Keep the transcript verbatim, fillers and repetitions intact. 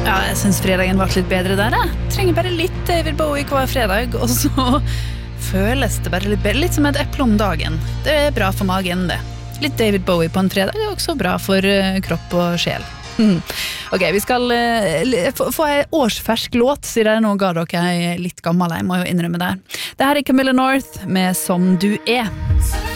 Ja, jeg synes fredagen var litt bedre der, jeg. Trenger bare litt David Bowie hver fredag, og så føles det bare litt bedre, litt som et eple om dagen. Det er bra for magen, det. Litt David Bowie på en fredag er også bra for uh, kropp og sjel. Mm. Ok, vi skal uh, få, få en årsfersk låt, siden jeg nå ga dere litt gammel, jeg må jo innrømme det. Det her er Camilla North med Som du er.